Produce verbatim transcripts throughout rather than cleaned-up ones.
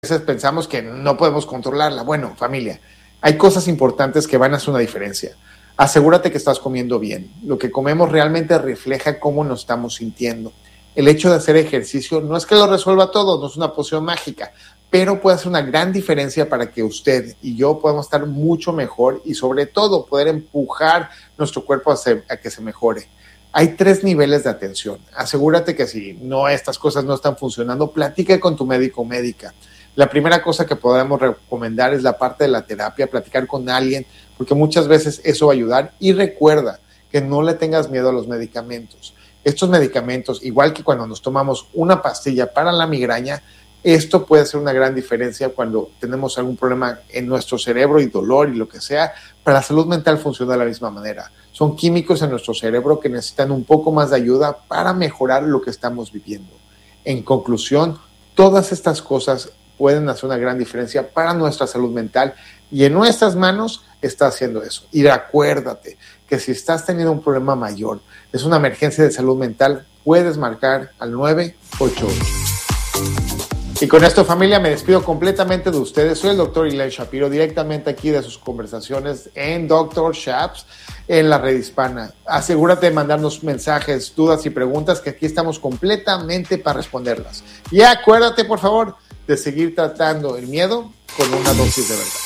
veces pensamos que no podemos controlarla. Bueno, familia, hay cosas importantes que van a hacer una diferencia. Asegúrate que estás comiendo bien. Lo que comemos realmente refleja cómo nos estamos sintiendo. El hecho de hacer ejercicio no es que lo resuelva todo, no es una poción mágica, pero puede hacer una gran diferencia para que usted y yo podamos estar mucho mejor y sobre todo poder empujar nuestro cuerpo a, ser, a que se mejore. Hay tres niveles de atención. Asegúrate que si no, estas cosas no están funcionando, platica con tu médico o médica. La primera cosa que podemos recomendar es la parte de la terapia, platicar con alguien, porque muchas veces eso va a ayudar. Y recuerda que no le tengas miedo a los medicamentos. Estos medicamentos, igual que cuando nos tomamos una pastilla para la migraña, esto puede ser una gran diferencia cuando tenemos algún problema en nuestro cerebro y dolor y lo que sea. Para la salud mental funciona de la misma manera. Son químicos en nuestro cerebro que necesitan un poco más de ayuda para mejorar lo que estamos viviendo. En conclusión, todas estas cosas pueden hacer una gran diferencia para nuestra salud mental y en nuestras manos está haciendo eso. Y acuérdate que si estás teniendo un problema mayor, es una emergencia de salud mental, puedes marcar al nueve ocho ocho. Y con esto, familia, me despido completamente de ustedes. Soy el doctor Ilan Shapiro, directamente aquí de sus conversaciones en Doctor Shaps, en la red hispana. Asegúrate de mandarnos mensajes, dudas y preguntas, que aquí estamos completamente para responderlas. Y acuérdate, por favor, de seguir tratando el miedo con una dosis de verdad.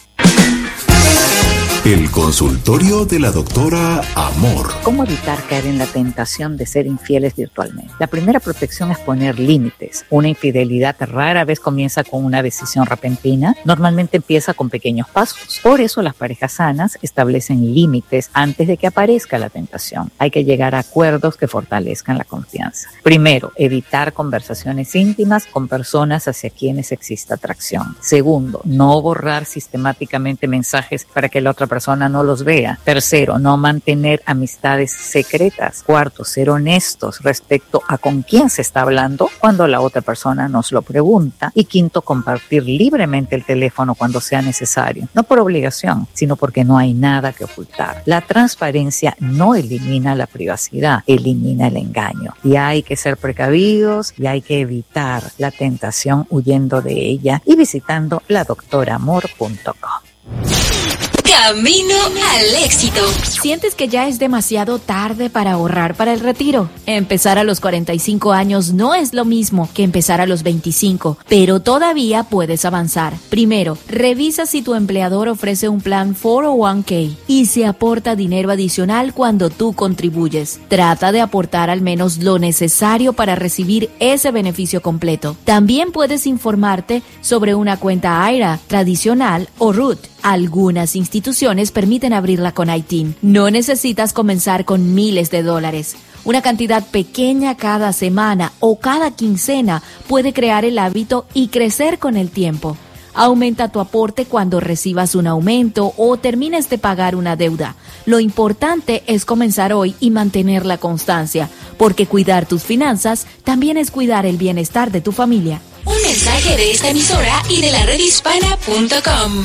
El consultorio de la doctora Amor. ¿Cómo evitar caer en la tentación de ser infieles virtualmente? La primera protección es poner límites. Una infidelidad rara vez comienza con una decisión repentina. Normalmente empieza con pequeños pasos. Por eso las parejas sanas establecen límites antes de que aparezca la tentación. Hay que llegar a acuerdos que fortalezcan la confianza. Primero, evitar conversaciones íntimas con personas hacia quienes exista atracción. Segundo, no borrar sistemáticamente mensajes para que la otra persona persona no los vea. Tercero, no mantener amistades secretas. Cuarto, ser honestos respecto a con quién se está hablando cuando la otra persona nos lo pregunta. Y quinto, compartir libremente el teléfono cuando sea necesario. No por obligación, sino porque no hay nada que ocultar. La transparencia no elimina la privacidad, elimina el engaño. Y hay que ser precavidos y hay que evitar la tentación huyendo de ella y visitando la doctora amor punto com. Camino al éxito. ¿Sientes que ya es demasiado tarde para ahorrar para el retiro? Empezar a los cuarenta y cinco años no es lo mismo que empezar a los veinticinco, pero todavía puedes avanzar. Primero, revisa si tu empleador ofrece un plan cuatro oh uno k y se aporta dinero adicional cuando tú contribuyes. Trata de aportar al menos lo necesario para recibir ese beneficio completo. También puedes informarte sobre una cuenta I R A tradicional o R U T. Algunas instituciones permiten abrirla con I T I N. No necesitas comenzar con miles de dólares. Una cantidad pequeña cada semana o cada quincena puede crear el hábito y crecer con el tiempo. Aumenta tu aporte cuando recibas un aumento o termines de pagar una deuda. Lo importante es comenzar hoy y mantener la constancia, porque cuidar tus finanzas también es cuidar el bienestar de tu familia. Un mensaje de esta emisora y de la red hispana punto com.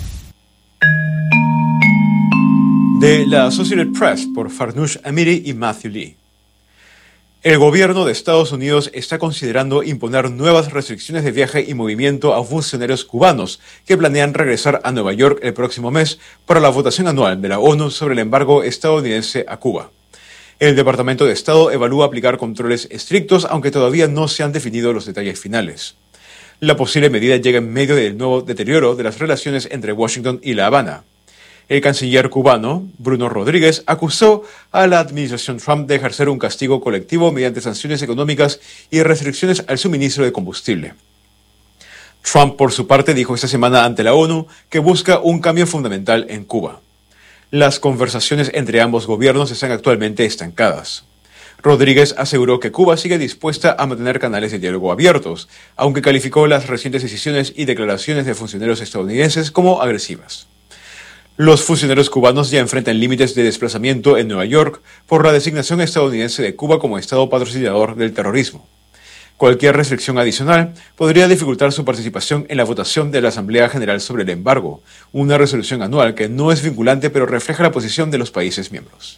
De la Associated Press por Farnoosh Amiri y Matthew Lee. El gobierno de Estados Unidos está considerando imponer nuevas restricciones de viaje y movimiento a funcionarios cubanos que planean regresar a Nueva York el próximo mes para la votación anual de la ONU sobre el embargo estadounidense a Cuba. El Departamento de Estado evalúa aplicar controles estrictos, aunque todavía no se han definido los detalles finales. La posible medida llega en medio del nuevo deterioro de las relaciones entre Washington y La Habana. El canciller cubano, Bruno Rodríguez, acusó a la administración Trump de ejercer un castigo colectivo mediante sanciones económicas y restricciones al suministro de combustible. Trump, por su parte, dijo esta semana ante la ONU que busca un cambio fundamental en Cuba. Las conversaciones entre ambos gobiernos están actualmente estancadas. Rodríguez aseguró que Cuba sigue dispuesta a mantener canales de diálogo abiertos, aunque calificó las recientes decisiones y declaraciones de funcionarios estadounidenses como agresivas. Los funcionarios cubanos ya enfrentan límites de desplazamiento en Nueva York por la designación estadounidense de Cuba como Estado patrocinador del terrorismo. Cualquier restricción adicional podría dificultar su participación en la votación de la Asamblea General sobre el embargo, una resolución anual que no es vinculante pero refleja la posición de los países miembros.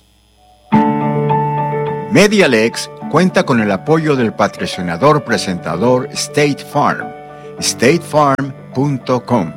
MediaLex cuenta con el apoyo del patrocinador presentador State Farm. state farm punto com.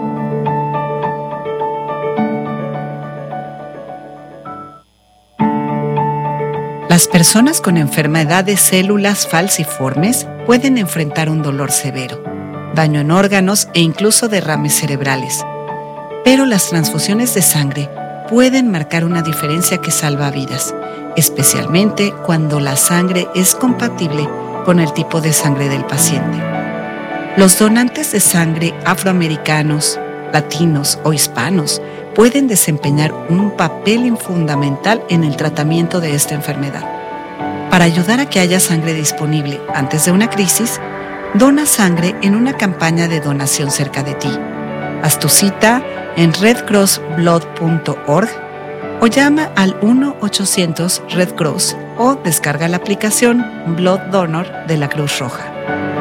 Las personas con enfermedad de células falciformes pueden enfrentar un dolor severo, daño en órganos e incluso derrames cerebrales. Pero las transfusiones de sangre pueden marcar una diferencia que salva vidas, especialmente cuando la sangre es compatible con el tipo de sangre del paciente. Los donantes de sangre afroamericanos, latinos o hispanos pueden desempeñar un papel fundamental en el tratamiento de esta enfermedad. Para ayudar a que haya sangre disponible antes de una crisis, dona sangre en una campaña de donación cerca de ti. Haz tu cita en red cross blood punto org o llama al uno ochocientos red cross o descarga la aplicación Blood Donor de la Cruz Roja.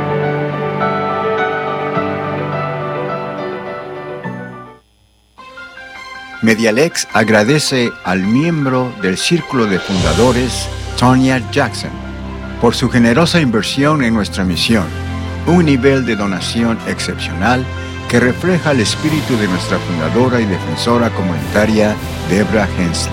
Medialex agradece al miembro del Círculo de Fundadores, Tonya Jackson, por su generosa inversión en nuestra misión, un nivel de donación excepcional que refleja el espíritu de nuestra fundadora y defensora comunitaria, Debra Hensley.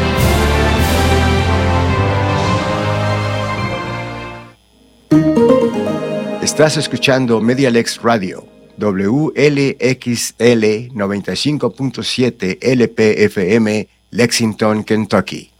Estás escuchando Medialex Radio, W L X L noventa y cinco punto siete L P F M, Lexington, Kentucky.